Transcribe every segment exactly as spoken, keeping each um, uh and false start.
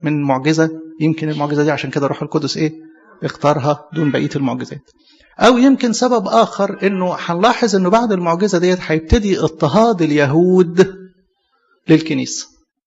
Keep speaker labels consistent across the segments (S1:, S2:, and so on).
S1: من معجزة، يمكن المعجزة دي عشان كده روح القدس إيه اختارها دون بقية المعجزات. أو يمكن سبب آخر إنه هنلاحظ إنه بعد المعجزة ديت هيبتدي اضطهاد اليهود للكنيسة.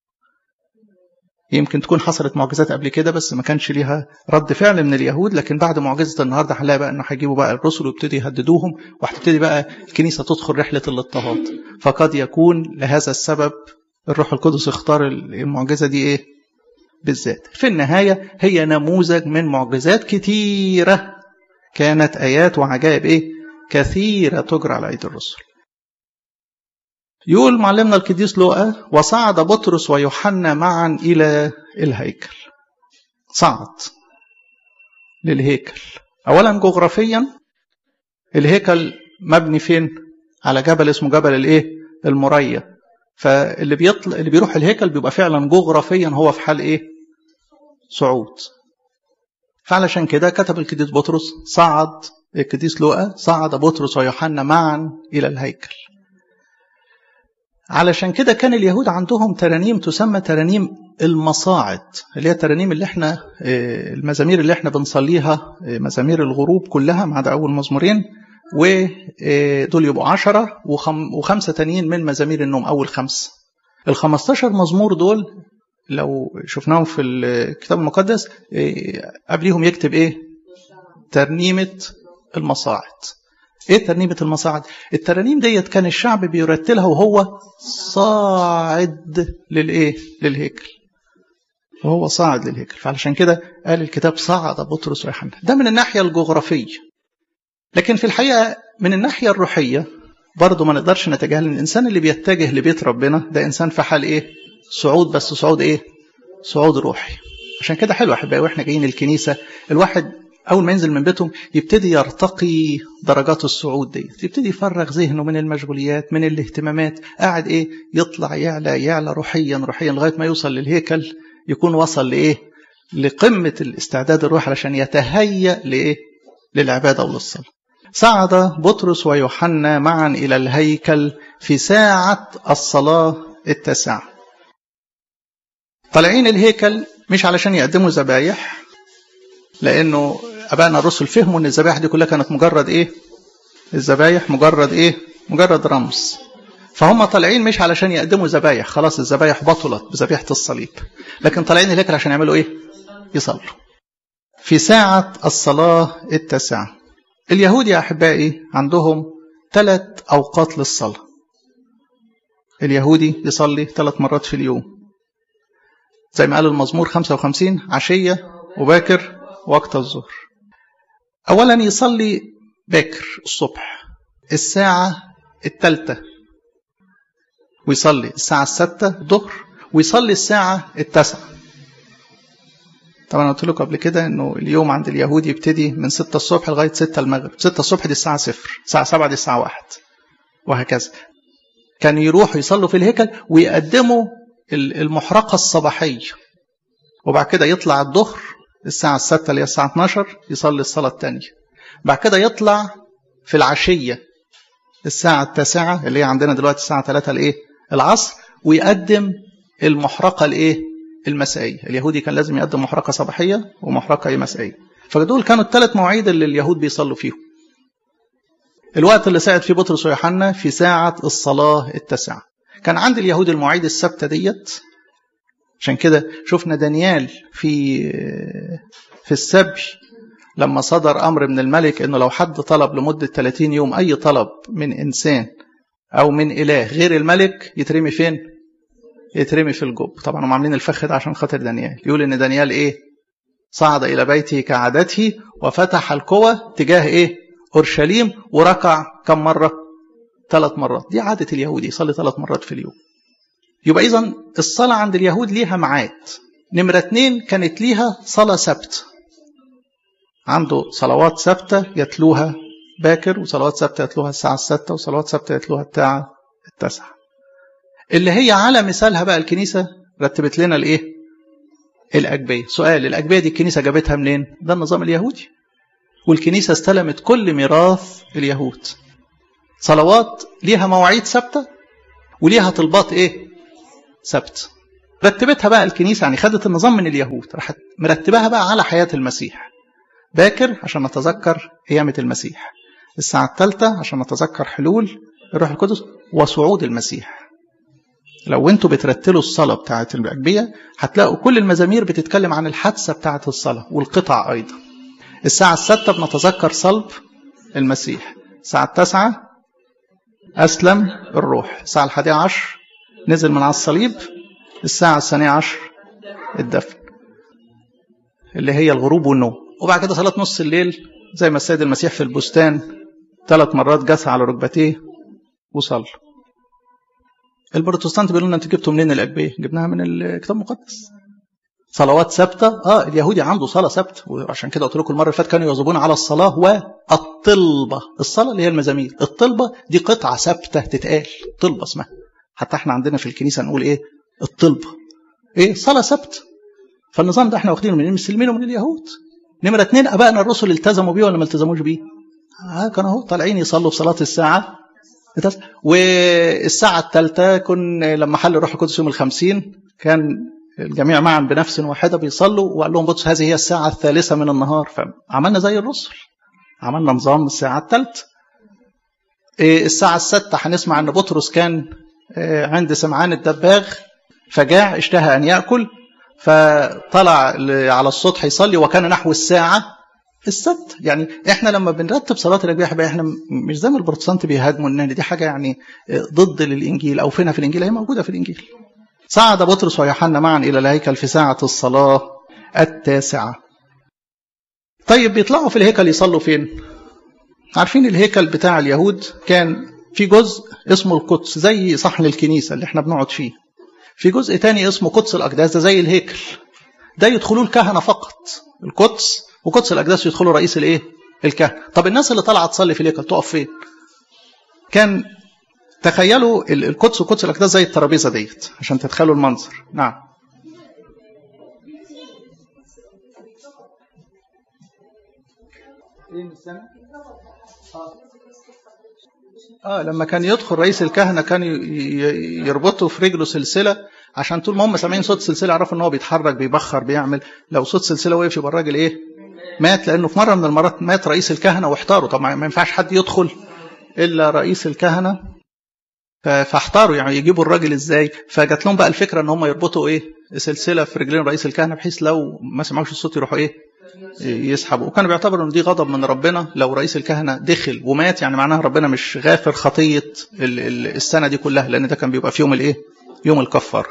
S1: يمكن تكون حصلت معجزات قبل كده بس ما كانش ليها رد فعل من اليهود، لكن بعد معجزة النهاردة هنلاقي بقى إنه هيجيبوا بقى الرسل ويبتدي يهددوهم، وهتبتدي بقى الكنيسة تدخل رحلة الاضطهاد. فقد يكون لهذا السبب الروح القدس اختار المعجزة دي إيه بالذات. في النهاية هي نموذج من معجزات كتيرة، كانت آيات وعجائب إيه كثيرة تجرى على أيدي الرسل. يقول معلمنا القديس لوقا: وصعد بطرس ويوحنا معا إلى الهيكل. صعد للهيكل. أولا جغرافيا الهيكل مبني فين؟ على جبل اسمه جبل الايه؟ المريا. فاللي بيطلع اللي بيروح الهيكل بيبقى فعلا جغرافيا هو في حال ايه؟ صعود. فعلشان كده كتب القديس بطرس صعد القديس لوقا صعد بطرس ويوحنا معا إلى الهيكل. علشان كده كان اليهود عندهم ترانيم تسمى ترانيم المصاعد، اللي هي الترانيم اللي احنا المزامير اللي احنا بنصليها، مزامير الغروب كلها ما عدا اول مزمورين، ودول يبقوا عشرة وخمسة تانيين من مزامير النوم اول خمسة. الخمستاشر مزمور دول لو شفناهم في الكتاب المقدس قبليهم يكتب ايه؟ ترنيمة المصاعد. ايه ترنيمة المصاعد؟ الترانيم ديت كان الشعب بيرتلها وهو صاعد للايه؟ للهيكل. وهو صاعد للهيكل. فعلشان كده قال الكتاب صعد بطرس ويوحنا. ده من الناحية الجغرافية. لكن في الحقيقة من الناحية الروحية برضه ما نقدرش نتجاهل ان الانسان اللي بيتجه لبيت ربنا ده انسان في حال ايه؟ صعود، بس صعود ايه؟ صعود روحي. عشان كده حلو احبائي واحنا جايين الكنيسة الواحد أول ما ينزل من بيتهم يبتدي يرتقي درجات الصعود دي، يبتدي يفرغ ذهنه من المشغوليات من الاهتمامات، قاعد إيه يطلع يعلى يعلى روحيا روحيا لغاية ما يوصل للهيكل، يكون وصل لإيه؟ لقمة الاستعداد الروح علشان يتهيأ لإيه؟ للعبادة وللصلاة. صعد بطرس ويوحنا معا إلى الهيكل في ساعة الصلاة التاسعة. طالعين الهيكل مش علشان يقدموا ذبايح، لأنه أبائنا الرسل فهموا أن الذبائح دي كلها كانت مجرد إيه؟ الذبايح مجرد إيه؟ مجرد رمز. فهم طالعين مش علشان يقدموا ذبايح، خلاص الذبايح بطلت بذبيحة الصليب، لكن طالعين الهيكل عشان يعملوا إيه؟ يصلوا. في ساعة الصلاة التاسعة. اليهود يا أحبائي عندهم ثلاث أوقات للصلاة. اليهودي يصلي ثلاث مرات في اليوم زي ما قال المزمور خمسة وخمسين: عشية وباكر وقت الظهر. أولا يصلي باكر الصبح الساعة الثالثة، ويصلي الساعة الستة الظهر، ويصلي الساعة التاسعة. طبعا قلت لكم قبل كده انه اليوم عند اليهود يبتدي من ستة الصبح لغاية ستة المغرب. ستة الصبح دي الساعة صفر، الساعة سبعة دي الساعة واحد، وهكذا. كانوا يروحوا يصلوا في الهيكل ويقدموا المحرقة الصباحية، وبعد كده يطلع الظهر الساعة الستة اللي هي الساعة اتناشر يصلي الصلاة الثانية. بعد كده يطلع في العشية الساعة التاسعة اللي هي عندنا دلوقتي الساعة ثلاثة الايه؟ العصر، ويقدم المحرقة الايه؟ المسائية. اليهودي كان لازم يقدم محرقة صباحية ومحرقة مسائية. فدول كانوا الثلاث مواعيد اللي اليهود بيصلوا فيهم. الوقت اللي ساعد فيه بطرس ويوحنا في ساعة الصلاة التاسعة. كان عند اليهود المواعيد الثابتة ديت. عشان كده شفنا دانيال في في السبي لما صدر أمر من الملك إنه لو حد طلب لمدة ثلاثين يوم أي طلب من إنسان أو من إله غير الملك يترمي فين؟ يترمي في الجب. طبعا هم عاملين الفخ ده عشان خاطر دانيال. يقول إن دانيال إيه؟ صعد إلى بيته كعادته وفتح القوى تجاه إيه؟ أورشليم، وركع كم مرة؟ ثلاث مرات. دي عادة اليهود، يصلي ثلاث مرات في اليوم. يبقى إذن الصلاة عند اليهود ليها ميعاد. نمرة اتنين كانت ليها صلاة سبت. عنده صلوات ثابتة يتلوها باكر، وصلوات ثابتة يتلوها الساعة الستة، وصلوات ثابتة يتلوها الساعة التاسعة. اللي هي على مثالها بقى الكنيسة رتبت لنا الإيه؟ الأجبية. سؤال: الأجبية دي الكنيسة جابتها منين؟ ده النظام اليهودي. والكنيسة استلمت كل ميراث اليهود. صلوات ليها مواعيد ثابتة وليها طلبات إيه؟ سبت. رتبتها بقى الكنيسة، يعني خدت النظام من اليهود راحت مرتبها بقى على حياة المسيح. باكر عشان نتذكر قيامة المسيح، الساعة الثالثة عشان نتذكر حلول الروح القدس وصعود المسيح. لو انتوا بترتلوا الصلاة بتاعة الأجبية هتلاقوا كل المزامير بتتكلم عن الحادثة بتاعة الصلاة والقطع أيضا. الساعة الستة بنتذكر صلب المسيح، الساعة التاسعة أسلم الروح، الساعة الحادية عشر نزل من على الصليب، الساعة الثانية عشر الدفن اللي هي الغروب والنوم. وبعد كده صلاة نص الليل زي ما السيد المسيح في البستان ثلاث مرات جثى على ركبتيه وصلى. البروتستانت بيقولوا لنا انتوا جبتوا منين الأجبية؟ جبناها من الكتاب المقدس. صلوات ثابته، اه اليهودي عنده صلاه ثابته، وعشان كده قلت لكم المره اللي فاتت كانوا يواظبون على الصلاه والطلبه. الصلاه اللي هي المزامير، الطلبه دي قطعه ثابته تتقال، طلبه اسمها. حتى احنا عندنا في الكنيسه نقول ايه؟ الطلبه. ايه؟ صلاه ثابته. فالنظام ده احنا واخدينه من المسلمين ومن اليهود. نمره اثنين، ابائنا الرسل التزموا بيه ولا ما التزموش بيه؟ اه كانوا اهو طالعين يصلوا في صلاه الساعه، والساعه الثالثه كن لما حل الروح القدس يوم الخمسين كان الجميع معا بنفس واحدة بيصلوا، وقال لهم بص هذه هي الساعة الثالثة من النهار. فعملنا زي الرسل، عملنا نظام الساعة الثالثة. الساعة الستة هنسمع أن بطرس كان عند سمعان الدباغ فجاع اشتهى أن يأكل، فطلع على السطح يصلي وكان نحو الساعة الست. يعني احنا لما بنرتب صلاة الأجبية احنا مش زي ما البروتستانت بيهاجموا ان دي حاجة يعني ضد للإنجيل أو فينها في الإنجيل، هي موجودة في الإنجيل. صعد بطرس ويوحنا معا إلى الهيكل في ساعة الصلاة التاسعة. طيب بيطلعوا في الهيكل يصلوا فين؟ عارفين الهيكل بتاع اليهود كان في جزء اسمه القدس زي صحن الكنيسة اللي احنا بنقعد فيه، في جزء تاني اسمه قدس الأقداس ده زي الهيكل، ده يدخلوا الكهنة فقط. القدس وقدس الأقداس يدخلوا رئيس الايه؟ الكهنة. طب الناس اللي طلعت تصلي في الهيكل تقف فين؟ كان تخيلوا القدس وقدس الأقداس زي الترابيزة ديت عشان تتخيلوا المنظر. نعم. اه لما كان يدخل رئيس الكهنة كان يربطه في رجله سلسلة عشان طول ما هم سامعين صوت سلسلة يعرفوا ان هو بيتحرك بيبخر بيعمل. لو صوت سلسلة وقف يبقى الراجل ايه؟ مات. لانه في مرة من المرات مات رئيس الكهنة واحتاروا، طبعا ما ينفعش حد يدخل الا رئيس الكهنة، فاحتاروا يعني يجيبوا الراجل ازاي. فجات لهم بقى الفكرة ان هم يربطوا ايه؟ سلسلة في رجلين رئيس الكهنة بحيث لو ما سمعوش الصوت يروحوا ايه؟ يسحبوا. وكانوا بيعتبروا ان دي غضب من ربنا لو رئيس الكهنة دخل ومات، يعني معناها ربنا مش غافر خطية السنة دي كلها، لان ده كان بيبقى في يوم الايه؟ يوم الكفار.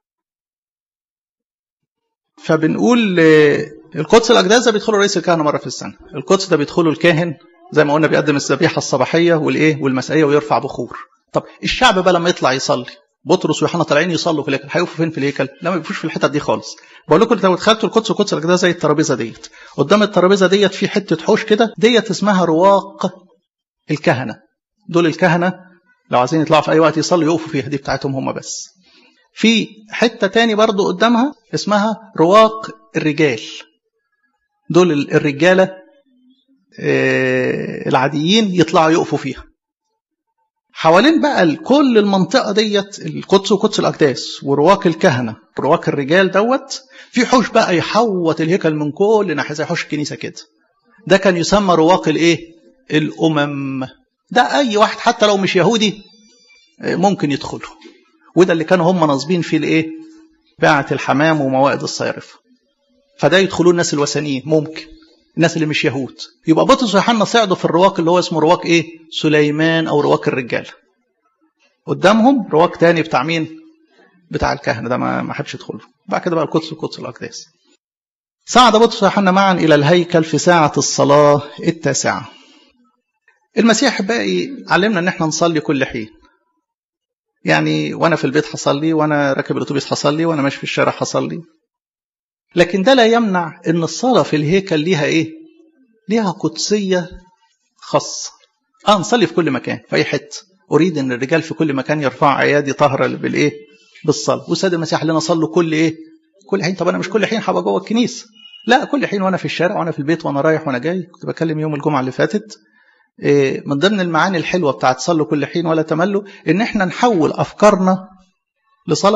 S1: فبنقول القدس الأقداس ده بيدخلوا رئيس الكهنة مرة في السنة، القدس ده بيدخلوا الكاهن زي ما قلنا بيقدم الذبيحة الصباحية والايه؟ والمسائية ويرفع بخور. طب الشعب بقى لما يطلع يصلي، بطرس ويوحنا طالعين يصلوا في الهيكل، هيقفوا فين في الهيكل؟ لا ما بيقفوش في الحتت دي خالص. بقول لكم لو دخلتوا القدس وقدس الأقداس زي الترابيزه ديت، قدام الترابيزه ديت في حته حوش كده، ديت اسمها رواق الكهنه. دول الكهنه لو عايزين يطلعوا في اي وقت يصلوا يقفوا فيها، دي بتاعتهم هم بس. في حته تاني برضو قدامها اسمها رواق الرجال. دول الرجاله العاديين يطلعوا يقفوا فيها. حوالين بقى كل المنطقة ديت القدس وقدس الأقداس ورواق الكهنة رواق الرجال دوت، في حوش بقى يحوط الهيكل من كل ناحية زي حوش الكنيسة كده. ده كان يسمى رواق الايه؟ الأمم. ده أي واحد حتى لو مش يهودي ممكن يدخله، وده اللي كانوا هم ناصبين فيه الايه؟ باعة الحمام وموائد الصيارفة. فده يدخلوا الناس الوثنيين ممكن، الناس اللي مش يهود. يبقى بطرس ويوحنا صعدوا في الرواق اللي هو اسمه رواق ايه؟ سليمان او رواق الرجال. قدامهم رواق تاني بتاع مين؟ بتاع الكهنه، ده ما ما حدش يدخله. بعد كده بقى القدس وقدس الاقداس. صعد بطرس ويوحنا معا الى الهيكل في ساعه الصلاه التاسعه. المسيح باقي علمنا ان احنا نصلي كل حين. يعني وانا في البيت هصلي، وانا راكب الاتوبيس هصلي، وانا ماشي في الشارع هصلي. لكن ده لا يمنع ان الصلاة في الهيكل ليها ايه؟ ليها قدسية خاصة. اه نصلي في كل مكان في اي حته. اريد ان الرجال في كل مكان يرفعوا ايادي طاهرة بالايه؟ بالصلاة. والسيد المسيح لنا صلوا كل ايه؟ كل حين. طب انا مش كل حين هبقى جوه الكنيسة، لا كل حين وانا في الشارع وانا في البيت وانا رايح وانا جاي. كنت بكلم يوم الجمعة اللي فاتت إيه من ضمن المعاني الحلوة بتاعت صلوا كل حين ولا تملوا، ان احنا نحول افكارنا لصلاة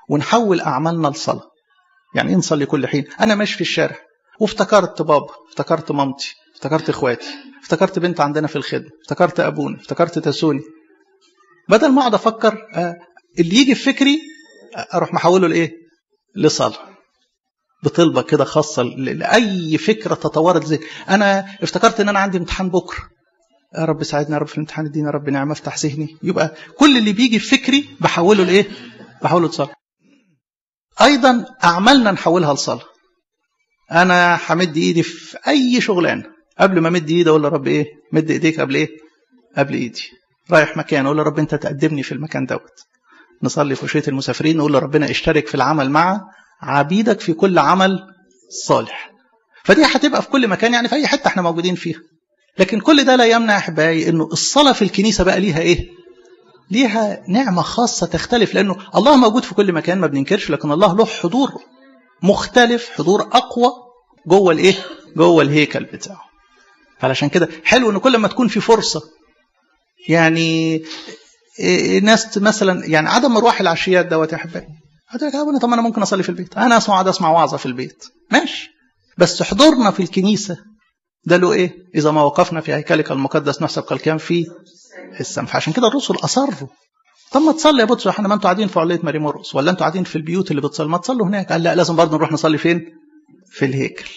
S1: ونحول أعمالنا لصلاة. يعني نصلي كل حين. أنا ماشي في الشارع وافتكرت بابا، افتكرت مامتي، افتكرت إخواتي، افتكرت بنت عندنا في الخدمة، افتكرت أبونا، افتكرت تسوني. بدل ما أقعد أفكر اللي يجي في فكري أروح محوله لإيه؟ لصلاة. بطلبة كده خاصة لأي فكرة تتوارد زي أنا افتكرت إن أنا عندي امتحان بكرة، يا رب ساعدني يا رب في الامتحان، اديني يا رب نعمة، افتح ذهني. يبقى كل اللي بيجي في فكري بحوله لإيه؟ بحوله لصلاة. أيضا أعمالنا نحولها لصلاة. أنا حمد إيدي في أي شغلانة، قبل ما مد إيدي أقول يا رب إيه؟ مد إيديك قبل إيه؟ قبل إيدي. رايح مكان أقول يا رب أنت تقدمني في المكان دوت. نصلي في وشية المسافرين نقول لربنا اشترك في العمل مع عبيدك في كل عمل صالح. فدي هتبقى في كل مكان، يعني في أي حتة احنا موجودين فيها. لكن كل ده لا يمنع أحبائي إنه الصلاة في الكنيسة بقى ليها إيه؟ ليها نعمة خاصة تختلف، لأنه الله موجود في كل مكان ما بننكرش، لكن الله له حضور مختلف، حضور أقوى جوه الإيه؟ جوه الهيكل بتاعه. فعلشان كده حلو إن كل ما تكون في فرصة، يعني ناس مثلا يعني عدم مروح العشيات دوت يا أحبائي، هتقول طب أنا ممكن أصلي في البيت، أنا أسمع عاد أسمع وعظة في البيت، ماشي، بس حضورنا في الكنيسة ده له إيه؟ إذا ما وقفنا في هيكلك المقدس نحسب كالكام في السمح. عشان كده الرسل أصروا، طب ما تصلي يا بطرس يا يوحنا، ما انتوا قاعدين في علية ماري مرقس، ولا انتوا قاعدين في البيوت اللي بتصلي، ما تصلوا هناك. قال لا، لازم برضه نروح نصلي فين؟ في الهيكل.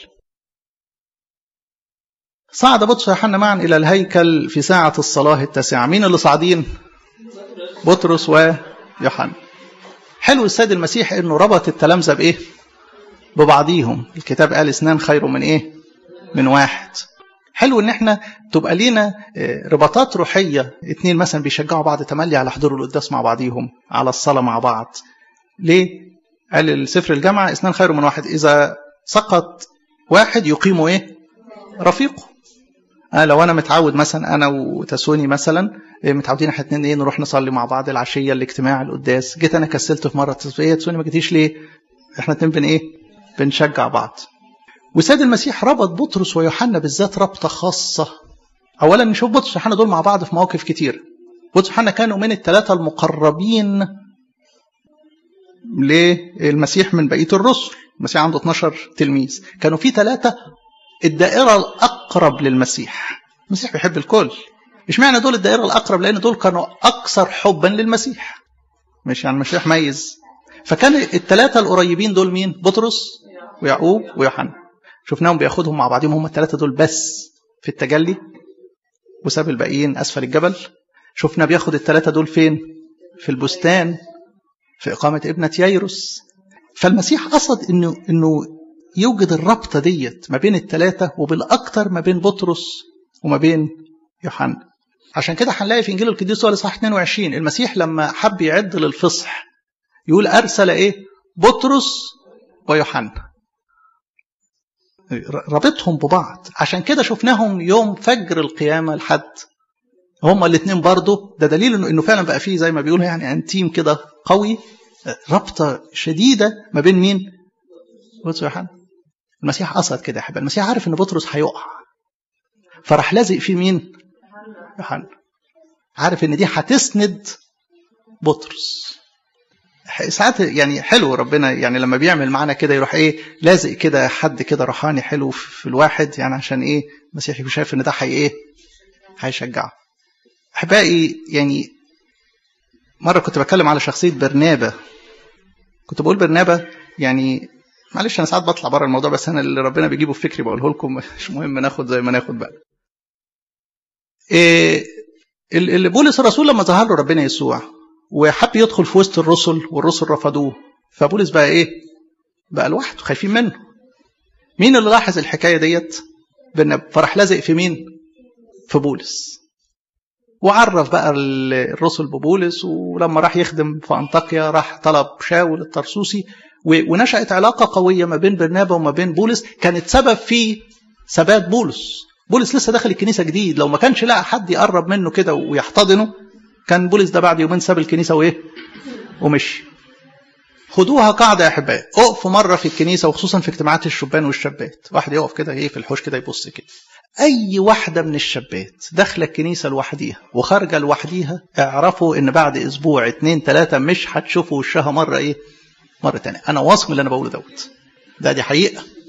S1: صعد بطرس ويوحنا معا إلى الهيكل في ساعة الصلاة التاسعة. مين اللي صاعدين؟ بطرس ويوحنا. حلو السيد المسيح إنه ربط التلامذة بإيه؟ ببعضيهم. الكتاب قال اثنان خير من إيه؟ من واحد. حلو إن إحنا تبقى لينا رباطات روحية، اتنين مثلا بيشجعوا بعض تملي على حضور القداس مع بعضيهم، على الصلاة مع بعض. ليه؟ قال السفر الجامعة اثنان خير من واحد، إذا سقط واحد يقيمه إيه؟ رفيقه. أنا لو أنا متعود مثلا أنا وتسوني مثلا متعودين احنا اتنين إيه نروح نصلي مع بعض العشية الاجتماع القداس، جيت أنا كسلت في مرة، إيه تسوني ما جيتيش ليه؟ إحنا اتنين بن إيه؟ بنشجع بعض. والسيد المسيح ربط بطرس ويوحنا بالذات ربطة خاصة. أولا نشوف بطرس ويوحنا دول مع بعض في مواقف كتير. بطرس ويوحنا كانوا من الثلاثة المقربين للمسيح من بقية الرسل. المسيح عنده اثناشر تلميذ، كانوا في ثلاثة الدائرة الأقرب للمسيح. المسيح بيحب الكل. إيش معنى دول الدائرة الأقرب؟ لأن دول كانوا أكثر حبا للمسيح، مش يعني المسيح ميز. فكان الثلاثة القريبين دول مين؟ بطرس ويعقوب ويوحنا. شفناهم بياخدهم مع بعضهم هم الثلاثة دول بس في التجلي، وساب الباقيين أسفل الجبل. شفنا بياخد الثلاثة دول فين؟ في البستان في إقامة ابنة يايروس. فالمسيح قصد إنه إنه يوجد الربطة ديت ما بين الثلاثة، وبالأكثر ما بين بطرس وما بين يوحنا. عشان كده هنلاقي في إنجيل القديس لوقا إصحاح اثنين وعشرين المسيح لما حب يعد للفصح يقول أرسل إيه؟ بطرس ويوحنا، ربطهم ببعض. عشان كده شفناهم يوم فجر القيامة لحد هما الاثنين برضو. ده دليل إنه, إنه فعلا بقى فيه زي ما بيقولوا يعني أنتيم كده قوي، ربطة شديدة ما بين مين؟ بطرس ويوحنا. المسيح قصد كده يا حبيبي. المسيح عارف إن بطرس هيقع، فراح لازق في مين؟ يوحنا. عارف إن دي هتسند بطرس. ساعات يعني حلو ربنا يعني لما بيعمل معنا كده يروح ايه لازق كده حد كده روحاني حلو في الواحد، يعني عشان ايه المسيح يبقى شايف ان ده حي ايه هيشجعه. احبائي يعني مره كنت بتكلم على شخصيه برنابا، كنت بقول برنابا يعني معلش انا ساعات بطلع بره الموضوع، بس انا اللي ربنا بيجيبه في فكري بقوله لكم، مش مهم ناخد زي ما ناخد بقى. إيه اللي بولس الرسول لما ظهر له ربنا يسوع وحب يدخل في وسط الرسل والرسل رفضوه، فبولس بقى ايه بقى لوحده خايفين منه. مين اللي لاحظ الحكايه ديت؟ برنابا. فرح لازق في مين؟ في بولس، وعرف بقى الرسل ببولس. ولما راح يخدم في انطاكيا راح طلب شاول الطرسوسي، ونشأت علاقه قويه ما بين برنابا وما بين بولس، كانت سبب في ثبات بولس. بولس لسه داخل الكنيسه جديد، لو ما كانش لقى حد يقرب منه كده ويحتضنه كان بولس ده بعد يومين ساب الكنيسة وإيه ومشي. خدوها قاعدة يا أحبائي، اقفوا مرة في الكنيسة وخصوصا في اجتماعات الشبان والشابات، واحد يقف كده ايه في الحوش كده يبص كده، أي واحدة من الشابات داخلة الكنيسة لوحديها وخارجة لوحديها، اعرفوا إن بعد أسبوع اتنين تلاتة مش هتشوفوا وشها مرة ايه مرة تانية. أنا واثق من اللي أنا بقوله دوت، ده دي حقيقة.